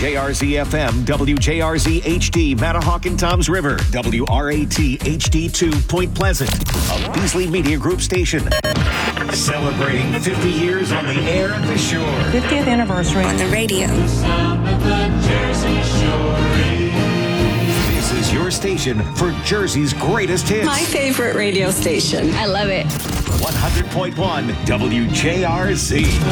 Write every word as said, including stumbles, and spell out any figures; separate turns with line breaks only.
J R Z F M, W J R Z H D, Mattahawk and Toms River, W R A T H D two, Point Pleasant, a Beasley Media Group station. Celebrating fifty years on the air at the shore.
fiftieth anniversary
on the radio.
This is your station for Jersey's greatest hits.
My favorite radio station. I love it.
one hundred point one W J R Z.